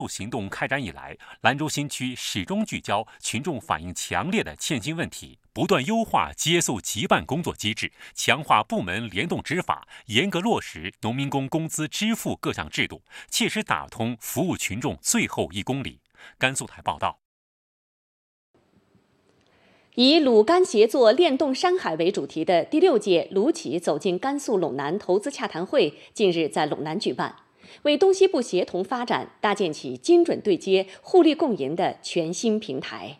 行动开展以来，兰州新区始终聚焦群众反映强烈的欠薪问题，不断优化接诉急办工作机制，强化部门联动执法，严格落实农民工工资支付各项制度，切实打通服务群众最后1公里。甘肃台报道。 以鲁甘协作联动山海为主题的第6届鲁企走进甘肃陇南投资洽谈会近日在陇南举办，为东西部协同发展搭建起精准对接、互利共赢的全新平台。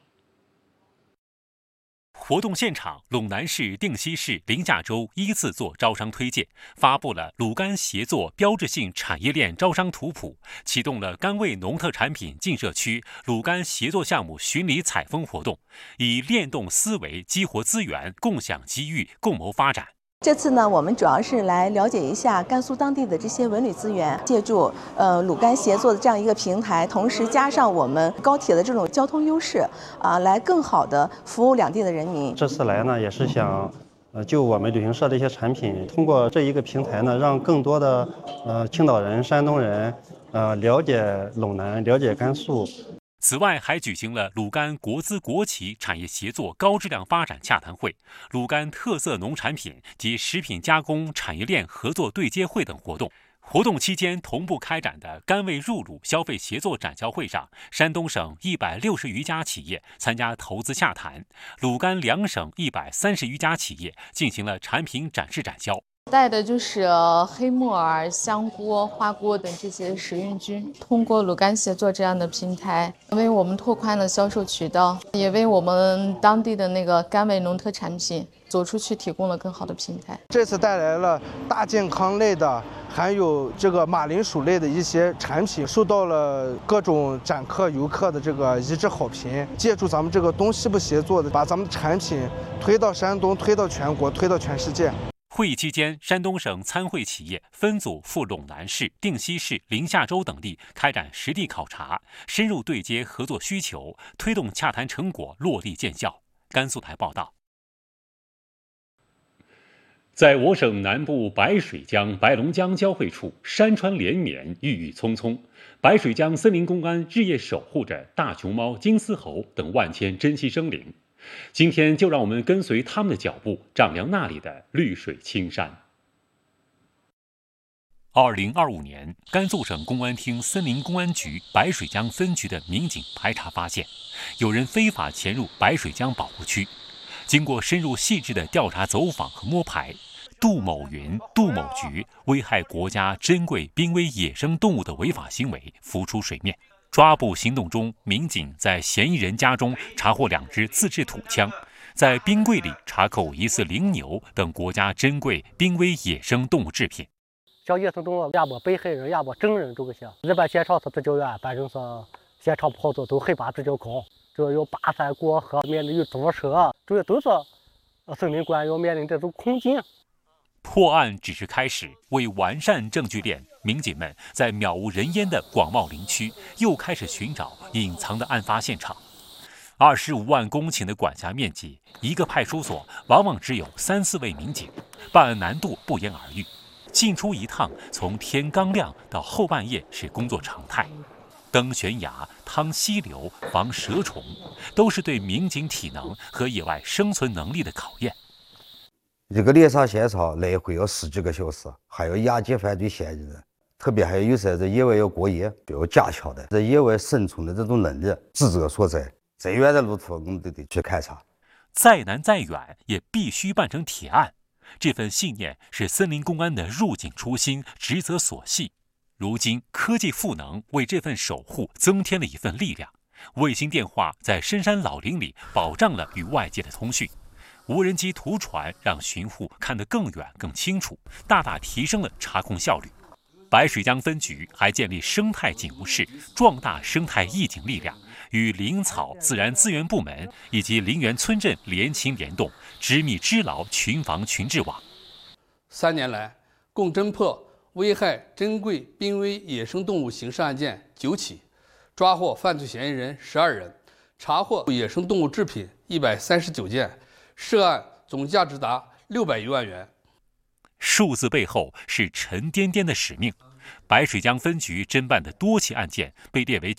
活动现场，陇南市、定西市、临夏州依次做招商推介，发布了鲁甘协作标志性产业链招商图谱，启动了甘味农特产品进社区鲁甘协作项目巡礼采风活动，以联动思维激活资源，共享机遇，共谋发展。 这次呢，我们主要是来了解一下甘肃当地的这些文旅资源，借助鲁甘协作的这样一个平台，同时加上我们高铁的这种交通优势，来更好的服务两地的人民。 这次来呢，也是想就我们旅行社的一些产品，通过这一个平台呢，让更多的青岛人、山东人了解陇南，了解甘肃。 此外，还举行了鲁甘国资国企产业协作高质量发展洽谈会、鲁甘特色农产品及食品加工产业链合作对接会等活动。活动期间同步开展的甘味入鲁消费协作展销会上，山东省160余家企业参加投资洽谈，鲁甘两省130余家企业进行了产品展示展销。 带的就是黑木耳、香菇、花菇等这些食用菌，通过鲁甘协作这样的平台，为我们拓宽了销售渠道，也为我们当地的那个甘味农特产品走出去提供了更好的平台。 这次带来了大健康类的，还有这个马铃薯类的一些产品，受到了各种展客、游客的这个一致好评。借助咱们这个东西部协作的，把咱们的产品推到山东，推到全国，推到全世界。 会议期间，山东省参会企业分组赴陇南市、定西市、临夏州等地开展实地考察，深入对接合作需求，推动洽谈成果落地见效。甘肃台报道。在我省南部白水江、白龙江交汇处，山川连绵，郁郁葱葱。白水江森林公安日夜守护着大熊猫、金丝猴等万千珍稀生灵。今天就让我们跟随他们的脚步，丈量那里的绿水青山。2025年，甘肃省公安厅森林公安局白水江分局的民警排查发现，有人非法潜入白水江保护区。经过深入细致的调查走访和摸排，杜某云、杜某局危害国家珍贵濒危野生动物的违法行为浮出水面。抓捕行动中，民警在嫌疑人家中查获2支自制土枪，在冰柜里查扣疑似羚牛等国家珍贵濒危野生动物制品。 像野生动物，要么被害人，要么证人这个些，日本现场是比较远，反正是现场跑走都海拔比较高，这有爬山过河，面临有捉蛇，这些都是森林官要面临这种困境。 破案只是开始，为完善证据链，民警们在渺无人烟的广袤林区又开始寻找隐藏的案发现场。25万公顷的管辖面积，一个派出所往往只有3、4位民警，办案难度不言而喻。进出一趟，从天刚亮到后半夜是工作常态。登悬崖、趟溪流、防蛇虫，都是对民警体能和野外生存能力的考验。 一个猎杀现场来回要10几个小时，还要押解犯罪嫌疑人，特别还有些在野外要过夜，要加强的在野外生存的这种能力。职责所在，再远的路途我们都得去勘察， 再难再远也必须办成铁案。这份信念是森林公安的入警初心，职责所系。如今科技赋能为这份守护增添了一份力量。卫星电话在深山老林里保障了与外界的通讯，无人机图传让巡护看得更远更清楚，大大提升了查控效率。白水江分局还建立生态警务室，壮大生态义警力量，与林草自然资源部门以及林园村镇联勤联动，织密织牢群防群治网。 3年来，共侦破危害珍贵濒危野生动物刑事案件9起，抓获犯罪嫌疑人12人，查获野生动物制品139件，涉案总价值达600余万元。 数字背后是沉甸甸的使命。白水江分局侦办的多起案件被列为